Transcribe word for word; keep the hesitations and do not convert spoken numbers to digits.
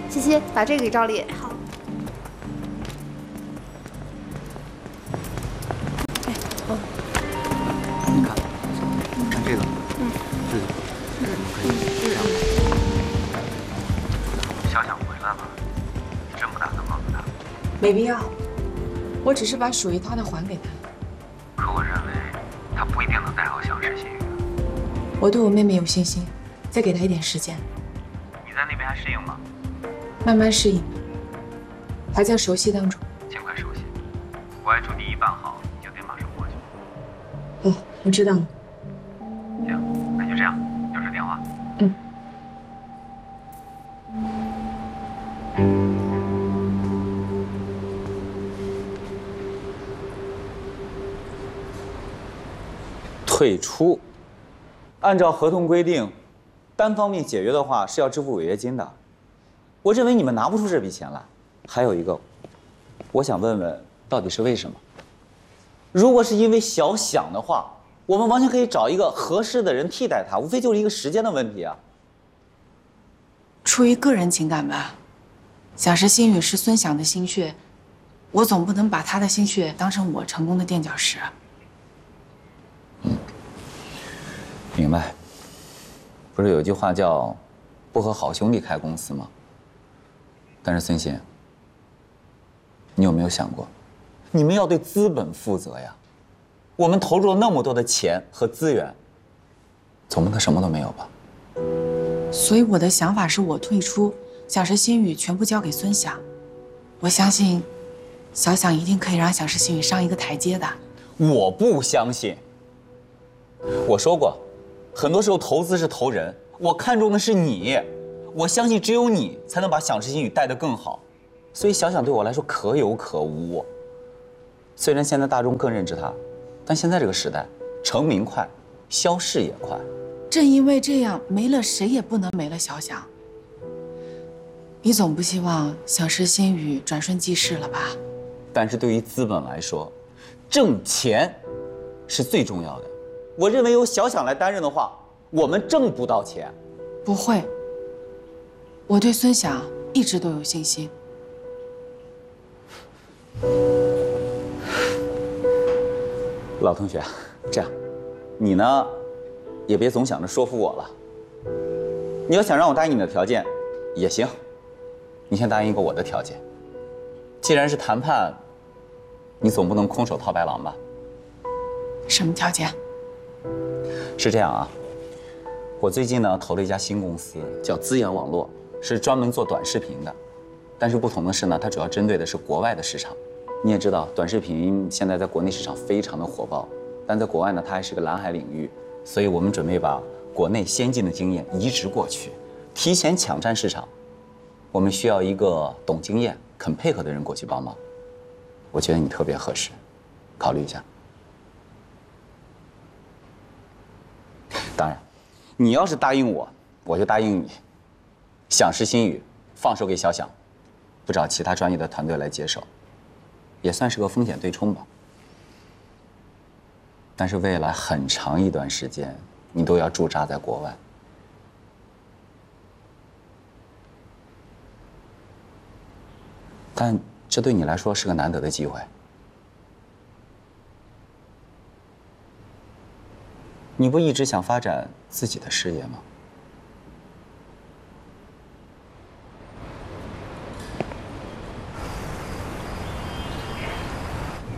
西西，把这个给赵丽。好。哎，哦。 你看，看这个，嗯，这个，我们可以这样。 小想回来了，你真不打算告诉他？ 没必要，我只是把属于他的还给他。 可我认为他不一定能带好想师心语。 我对我妹妹有信心，再给她一点时间。 你在那边还适应吗？ 慢慢适应，还在熟悉当中。 尽快熟悉。我爱出第一办好，你就得马上过去。 哦，我知道了。 行，那就这样，有事电话。 嗯。 退出。按照合同规定，单方面解约的话是要支付违约金的。我认为你们拿不出这笔钱来。还有一个，我想问问，到底是为什么？如果是因为小想的话，我们完全可以找一个合适的人替代他，无非就是一个时间的问题啊。 出于个人情感吧，想是心语是孙想的心血，我总不能把他的心血当成我成功的垫脚石。 嗯，明白。不是有句话叫“不和好兄弟开公司”吗？但是孙鑫，你有没有想过，你们要对资本负责呀？我们投入了那么多的钱和资源，总不能什么都没有吧？ 所以我的想法是我退出，想是心语全部交给孙想。我相信，小想一定可以让想是心语上一个台阶的。 我不相信。我说过，很多时候投资是投人，我看重的是你。我相信只有你才能把想是心语带得更好，所以小想对我来说可有可无。虽然现在大众更认知他，但现在这个时代，成名快，消逝也快。 正因为这样，没了谁也不能没了小想。你总不希望想是心语转瞬即逝了吧？ 但是对于资本来说，挣钱是最重要的。我认为由小想来担任的话，我们挣不到钱。 不会。我对孙想一直都有信心。 老同学，这样，你呢，也别总想着说服我了。你要想让我答应你的条件，也行。你先答应一个我的条件。既然是谈判，你总不能空手套白狼吧？ 什么条件？ 是这样啊，我最近呢投了一家新公司，叫资源网络。是专门做短视频的，但是不同的是呢，它主要针对的是国外的市场。你也知道，短视频现在在国内市场非常的火爆，但在国外呢，它还是个蓝海领域，所以我们准备把国内先进的经验移植过去，提前抢占市场。我们需要一个懂经验、肯配合的人过去帮忙。我觉得你特别合适，考虑一下。当然，你要是答应我，我就答应你。想是心语，放手给小想，不找其他专业的团队来接手，也算是个风险对冲吧。但是未来很长一段时间，你都要驻扎在国外。但这对你来说是个难得的机会。你不一直想发展自己的事业吗？